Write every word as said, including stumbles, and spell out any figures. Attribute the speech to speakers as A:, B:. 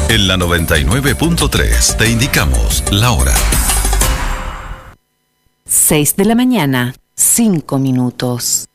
A: En la noventa y nueve punto tres te indicamos la hora.
B: seis de la mañana, cinco minutos.